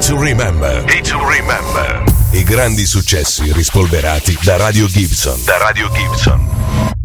to Remember. Hit to Remember. I grandi successi rispolverati da Radio Gibson.